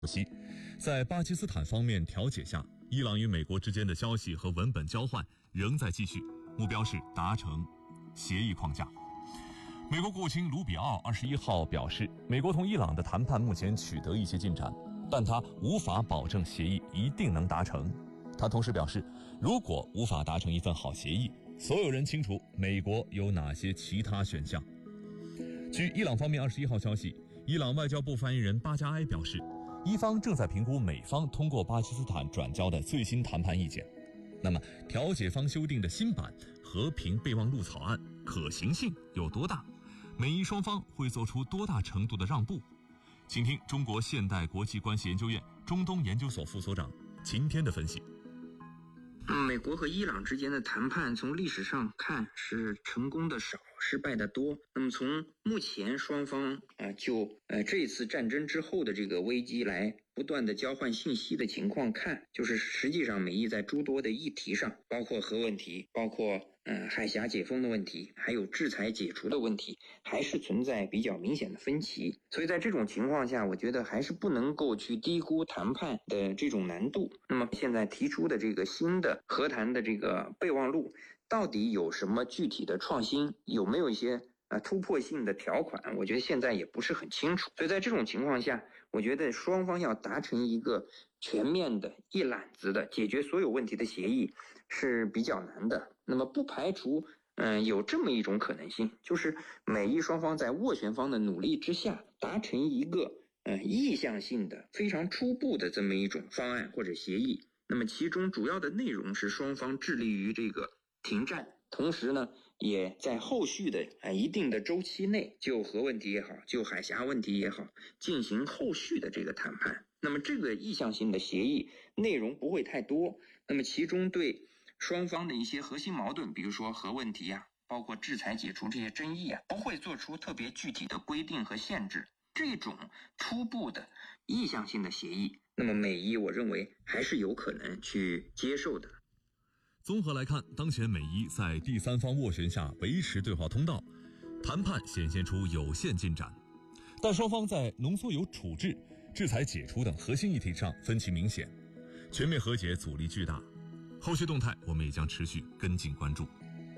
悉，在巴基斯坦方面调解下，伊朗与美国之间的消息和文本交换仍在继续，目标是达成协议框架。美国国务卿卢比奥21号表示，美国同伊朗的谈判目前取得一些进展，但他无法保证协议一定能达成。他同时表示，如果无法达成一份好协议，所有人清楚美国有哪些其他选项。据伊朗方面21号消息，伊朗外交部发言人巴加埃表示，伊方正在评估美方通过巴基斯坦转交的最新谈判意见。那么，调解方修订的新版和平备忘录草案可行性有多大？美伊双方会做出多大程度的让步？请听中国现代国际关系研究院中东研究所副所长秦天的分析。 美国和伊朗之间的谈判从历史上看是成功的少，失败的多。那么从目前双方就这一次战争之后的这个危机来不断的交换信息的情况看，就是实际上美伊在诸多的议题上，包括核问题，包括海峡解封的问题，还有制裁解除的问题，还是存在比较明显的分歧。所以在这种情况下，我觉得还是不能够去低估谈判的这种难度。那么现在提出的这个新的和谈的这个备忘录，到底有什么具体的创新？有没有一些突破性的条款？我觉得现在也不是很清楚。所以在这种情况下，我觉得双方要达成一个全面的一揽子的解决所有问题的协议是比较难的。那么不排除有这么一种可能性，就是美伊双方在斡旋方的努力之下达成一个意向性的非常初步的这么一种方案或者协议。那么其中主要的内容是双方致力于这个停战，同时呢也在后续的一定的周期内，就核问题也好，就海峡问题也好，进行后续的这个谈判。那么这个意向性的协议内容不会太多，那么其中对双方的一些核心矛盾，比如说核问题包括制裁解除这些争议不会做出特别具体的规定和限制。这种初步的意向性的协议，那么美伊我认为还是有可能去接受的。 综合来看，当前美伊在第三方斡旋下维持对话通道，谈判显现出有限进展，但双方在浓缩铀处置、制裁解除等核心议题上分歧明显，全面和解阻力巨大。后续动态我们也将持续跟进关注。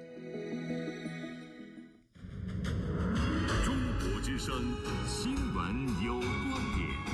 中国之声，新闻有观点。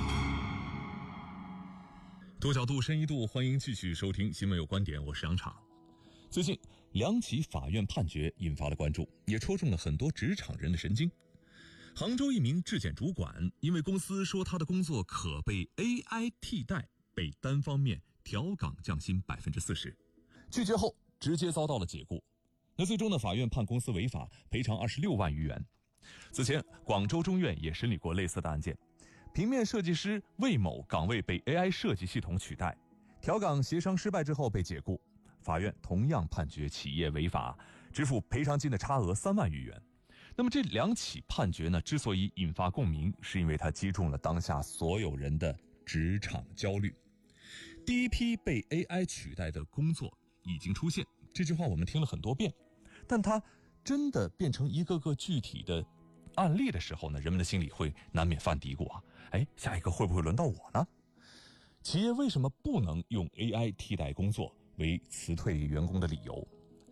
多角度深一度，欢迎继续收听新闻有观点，我是杨昶。最近两起法院判决引发了关注，也戳中了很多职场人的神经。杭州一名质检主管因为公司说他的工作可被 AI 替代，被单方面调岗降薪40%，拒绝后直接遭到了解雇。那最终呢，法院判公司违法，赔偿26万余元。此前广州中院也审理过类似的案件，平面设计师魏某岗位被 AI 设计系统取代，调岗协商失败之后被解雇，法院同样判决企业违法，支付赔偿金的差额3万余元。那么这两起判决呢，之所以引发共鸣，是因为它击中了当下所有人的职场焦虑。第一批被 AI 取代的工作已经出现，这句话我们听了很多遍，但它真的变成一个个具体的案例的时候呢，人们的心里会难免犯嘀咕下一个会不会轮到我呢？企业为什么不能用 AI 替代工作为辞退员工的理由？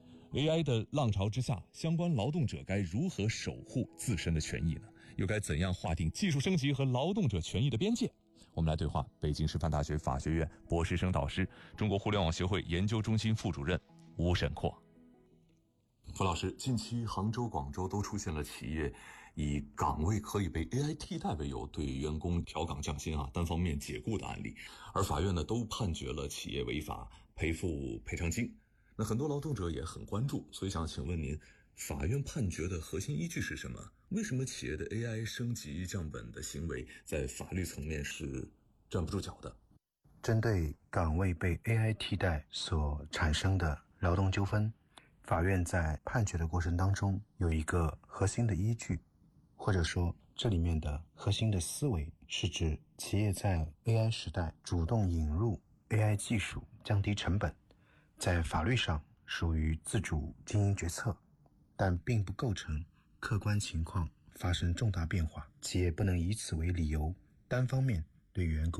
AI 的浪潮之下，相关劳动者该如何守护自身的权益呢？又该怎样划定技术升级和劳动者权益的边界？我们来对话北京师范大学法学院博士生导师、中国互联网协会研究中心副主任吴沈阔。 傅老师，近期杭州、广州都出现了企业以岗位可以被 AI 替代为由，对员工调岗降薪单方面解雇的案例，而法院呢都判决了企业违法，赔付赔偿金。那很多劳动者也很关注，所以想请问您，法院判决的核心依据是什么？为什么企业的 AI 升级降本的行为在法律层面是站不住脚的？ 针对岗位被 AI 替代所产生的劳动纠纷，法院在判决的过程当中有一个核心的依据，或者说这里面的核心的思维是指企业在 AI 时代主动引入 AI 技术，降低成本，在法律上属于自主经营决策，但并不构成客观情况发生重大变化，企业不能以此为理由单方面对员工